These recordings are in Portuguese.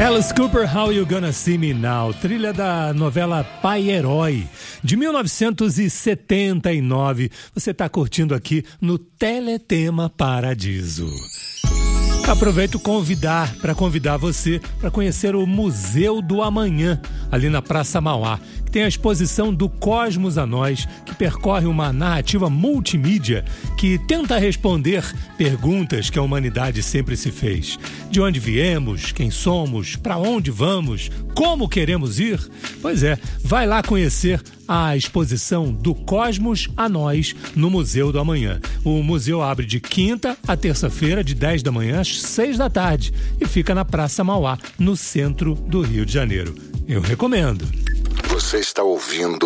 Alice Cooper, How You Gonna See Me Now, trilha da novela Pai Herói, de 1979. Você está curtindo aqui no Teletema Paradiso. Aproveito para convidar você para conhecer o Museu do Amanhã, ali na Praça Mauá, que tem a exposição do Cosmos a Nós, que percorre uma narrativa multimídia que tenta responder perguntas que a humanidade sempre se fez. De onde viemos, quem somos, para onde vamos, como queremos ir? Pois é, vai lá conhecer a exposição do Cosmos a Nós no Museu do Amanhã. O museu abre de quinta a terça-feira, de 10 da manhã às 6 da tarde, e fica na Praça Mauá, no centro do Rio de Janeiro. Eu recomendo. Você está ouvindo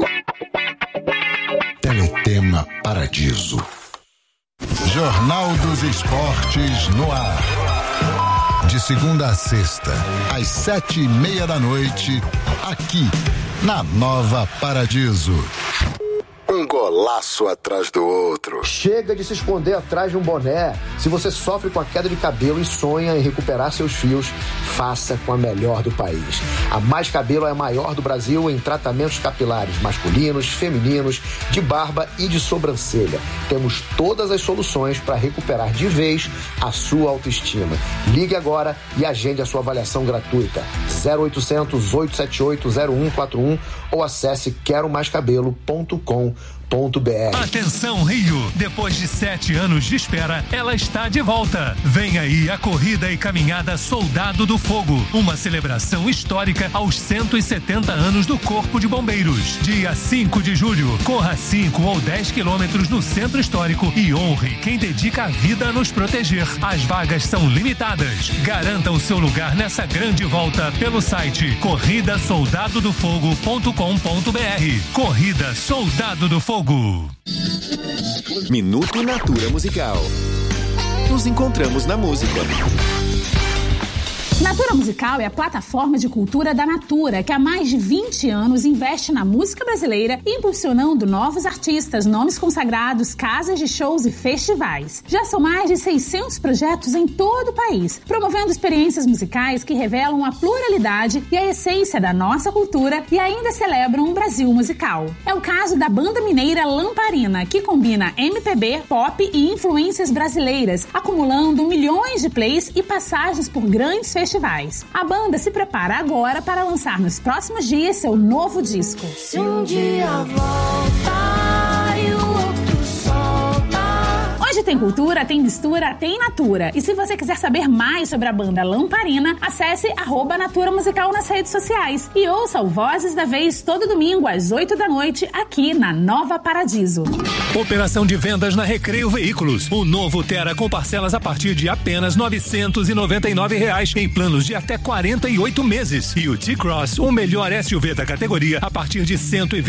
Teletema Paradiso. Jornal dos Esportes no ar. De segunda a sexta, às 7:30 aqui na Nova Paradiso. Um golaço atrás do outro. Chega de se esconder atrás de um boné. Se você sofre com a queda de cabelo e sonha em recuperar seus fios, faça com a melhor do país. A Mais Cabelo é a maior do Brasil em tratamentos capilares masculinos, femininos, de barba e de sobrancelha. Temos todas as soluções para recuperar de vez a sua autoestima. Ligue agora e agende a sua avaliação gratuita. 0800 878 0141 ou acesse queromaiscabelo.com.br. Atenção, Rio! Depois de 7 anos de espera, ela está de volta. Vem aí a Corrida e Caminhada Soldado do Fogo, uma celebração histórica aos 170 anos do Corpo de Bombeiros. Dia 5 de julho, corra 5 ou 10 quilômetros no Centro Histórico e honre quem dedica a vida a nos proteger. As vagas são limitadas. Garanta o seu lugar nessa grande volta pelo site corridasoldadodofogo.com.br. Corrida Soldado do Fogo. Minuto Natura Musical. Nos encontramos na música. Natura Musical é a plataforma de cultura da Natura, que há mais de 20 anos investe na música brasileira, impulsionando novos artistas, nomes consagrados, casas de shows e festivais. Já são mais de 600 projetos em todo o país, promovendo experiências musicais que revelam a pluralidade e a essência da nossa cultura e ainda celebram um Brasil musical. É o caso da banda mineira Lamparina, que combina MPB, pop e influências brasileiras, acumulando milhões de plays e passagens por grandes festivais. A banda se prepara agora para lançar nos próximos dias seu novo disco. Se um dia volta e o outro solta. Hoje tem cultura, tem mistura, tem Natura. E se você quiser saber mais sobre a banda Lamparina, acesse @Natura Musical nas redes sociais e ouça o Vozes da Vez todo domingo às 8 da noite aqui na Nova Paradiso. Operação de vendas na Recreio Veículos. O novo Tera com parcelas a partir de apenas R$ 999 em planos de até 48 meses. E o T-Cross, o melhor SUV da categoria, a partir de R$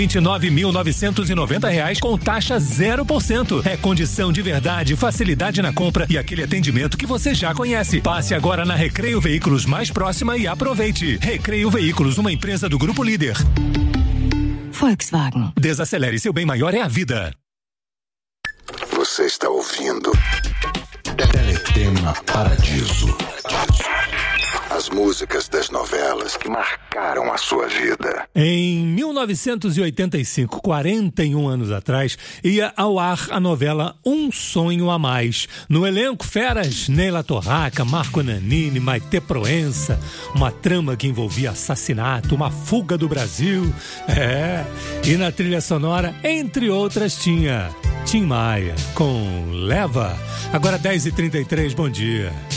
129.990 com taxa 0%. É condição de verdade, facilidade na compra e aquele atendimento que você já conhece. Passe agora na Recreio Veículos mais próxima e aproveite. Recreio Veículos, uma empresa do Grupo Líder. Volkswagen. Desacelere, seu bem maior é a vida. Você está ouvindo Teletema Paradiso. As músicas das novelas que marcaram a sua vida. Em 1985, 41 anos atrás, ia ao ar a novela Um Sonho a Mais. No elenco, feras Neila Torraca, Marco Nanini, Maite Proença. Uma trama que envolvia assassinato, uma fuga do Brasil. E na trilha sonora, entre outras, tinha Tim Maia com Leva. Agora 10h33, bom dia.